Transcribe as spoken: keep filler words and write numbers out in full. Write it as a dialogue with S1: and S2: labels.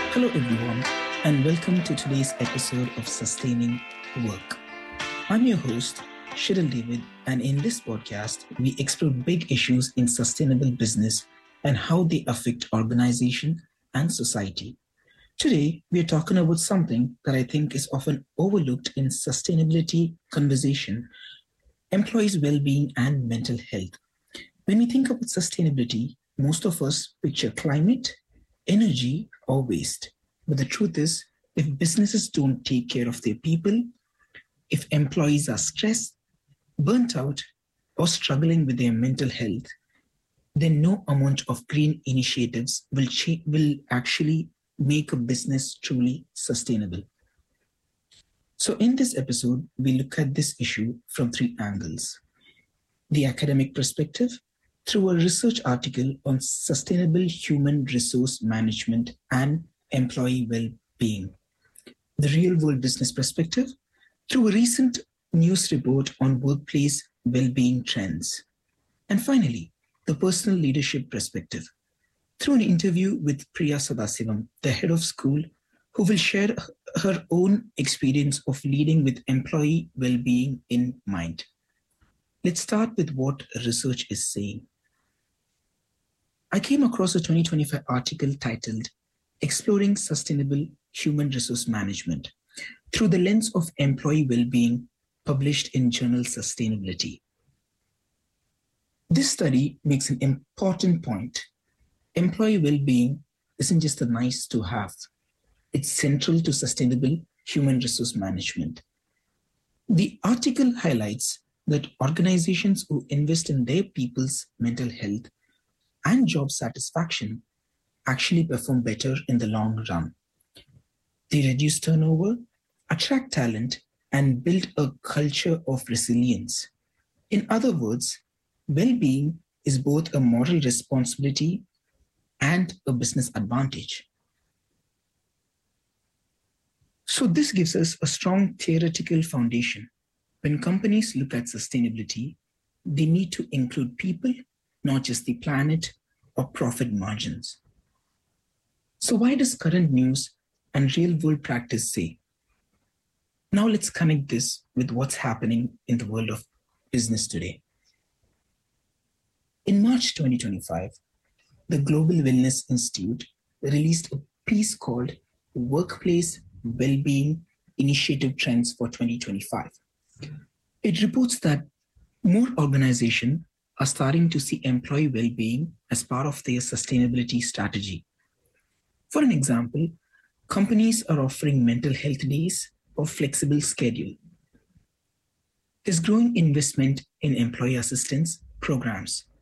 S1: Hello, everyone, and welcome to today's episode of Sustaining Work. I'm your host, Shiril David, and in this podcast, we explore big issues in sustainable business and how they affect organization and society. Today, we are talking about something that I think is often overlooked in sustainability conversation: employees' well-being and mental health. When we think about sustainability, most of us picture climate, energy, or waste. But the truth is, if businesses don't take care of their people, if employees are stressed, burnt out, or struggling with their mental health, then no amount of green initiatives will, cha- will actually make a business truly sustainable. So, in this episode, we look at this issue from three angles: the academic perspective, through a research article on sustainable human resource management and employee well-being; the real-world business perspective, through a recent news report on workplace well-being trends; and finally, the personal leadership perspective, through an interview with Priya Sadasivam, the head of school, who will share her own experience of leading with employee well-being in mind. Let's start with what research is saying. I came across a twenty twenty-five article titled Exploring Sustainable Human Resource Management Through the Lens of Employee Well-being, published in journal Sustainability. This study makes an important point. Employee well-being isn't just a nice to have. It's central to sustainable human resource management. The article highlights that organizations who invest in their people's mental health and job satisfaction actually perform better in the long run. They reduce turnover, attract talent, and build a culture of resilience. In other words, well-being is both a moral responsibility and a business advantage. So this gives us a strong theoretical foundation. When companies look at sustainability, they need to include people, not just the planet or profit margins. So why does current news and real-world practice say? Now let's connect this with what's happening in the world of business today. In March twenty twenty-five, the Global Wellness Institute released a piece called Workplace Wellbeing Initiative Trends for twenty twenty-five. It reports that more organizations are starting to see employee well-being as part of their sustainability strategy. For an example, companies are offering mental health days or flexible schedule. There's growing investment in employee assistance programs